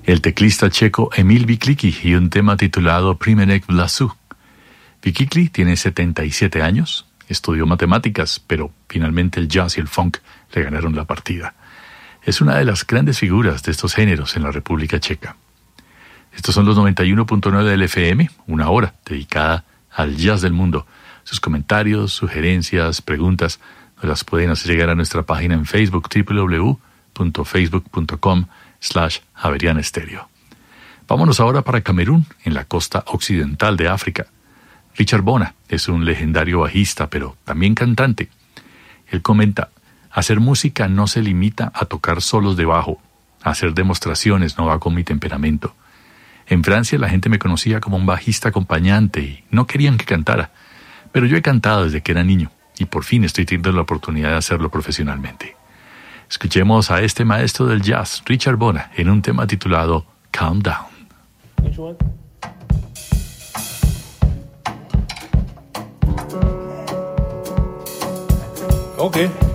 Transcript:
el teclista checo Emil Wiklicki y un tema titulado Primenek Vlasu. Wiklicki tiene 77 años, estudió matemáticas, pero finalmente el jazz y el funk le ganaron la partida. Es una de las grandes figuras de estos géneros en la República Checa. Estos son los 91.9 del FM, una hora dedicada al jazz del mundo. Sus comentarios, sugerencias, preguntas nos las pueden hacer llegar a nuestra página en Facebook, www.facebook.com/javerianestereo. Vámonos ahora para Camerún, en la costa occidental de África. Richard Bona es un legendario bajista, pero también cantante. Él comenta: hacer música no se limita a tocar solos de bajo. Hacer demostraciones no va con mi temperamento. En Francia la gente me conocía como un bajista acompañante y no querían que cantara. Pero yo he cantado desde que era niño y por fin estoy teniendo la oportunidad de hacerlo profesionalmente. Escuchemos a este maestro del jazz, Richard Bona, en un tema titulado Calm Down. Which one? Okay.